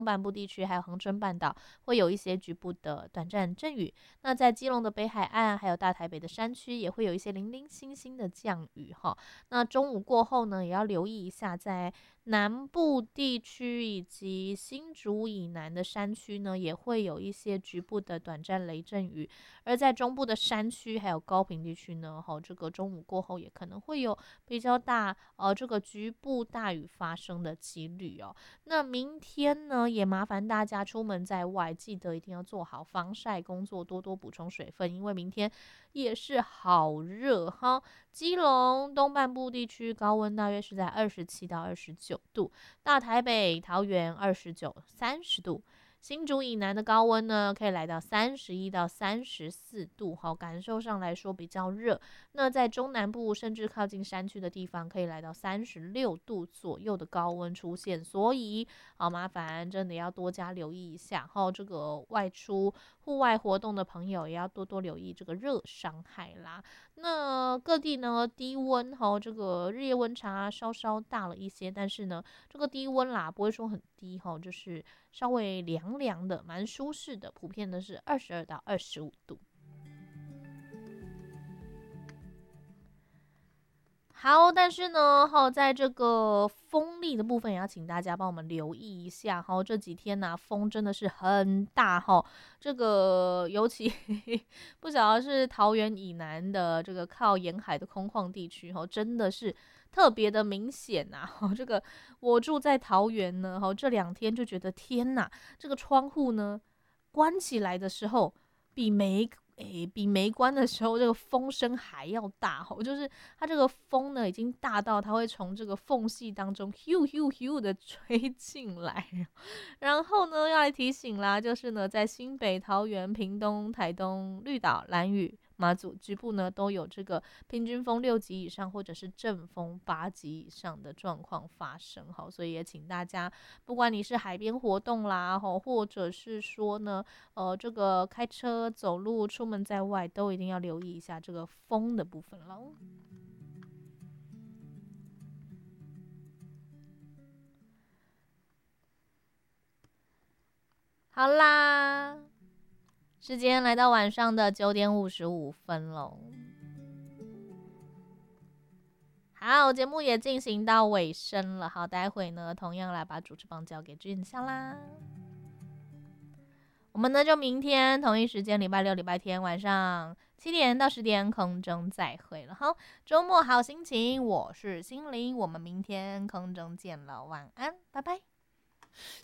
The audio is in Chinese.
半部地区还有恒春半岛会有一些局部的短暂阵雨。那在基隆的北海岸还有大台北的山区也会有一些零零星星的降雨哈。那中午过后呢，也要留意一下在南部地区以及新竹以南的山区呢，也会有一些局部的短暂雷阵雨。而在中部的山区还有高屏地区呢，这个中午过后也可能会有比较大这个局部大雨发生的几率哦。那明天呢，也麻烦大家出门在外，记得一定要做好防晒工作，多多补充水分，因为明天也是好热哈。基隆东半部地区高温大约是在27到29度，大台北、桃园29、30度。新竹以南的高温呢，可以来到31到34度，好，感受上来说比较热。那在中南部甚至靠近山区的地方，可以来到36度左右的高温出现，所以好麻烦，真的要多加留意一下。这个外出户外活动的朋友也要多多留意这个热伤害啦。那各地呢低温这个日夜温差稍稍大了一些，但是呢这个低温啦不会说很低就是稍微凉凉的，蛮舒适的，普遍的是22到25度。好，但是呢，在这个风力的部分，也要请大家帮我们留意一下。这几天呢、风真的是很大这个尤其不晓得是桃园以南的这个靠沿海的空旷地区真的是特别的明显呐。这个我住在桃园呢，这2天就觉得天哪，这个窗户呢关起来的时候，比没关的时候，这个风声还要大就是它这个风呢，已经大到它会从这个缝隙当中咻的吹进来。然后呢，要来提醒啦，就是呢，在新北、桃园、屏东、台东、绿岛、兰屿、马祖局部呢，都有这个平均风6级以上，或者是阵风8级以上的状况发生所以也请大家，不管你是海边活动啦或者是说呢这个开车走路出门在外，都一定要留意一下这个风的部分咯。好啦，时间来到晚上的9点55分喽。好，节目也进行到尾声了。好，待会呢，同样来把主持棒交给俊香啦。我们呢就明天同一时间，礼拜六、礼拜天晚上7点到10点空中再会了。好，周末好心情，我是心灵，我们明天空中见了，晚安，拜拜。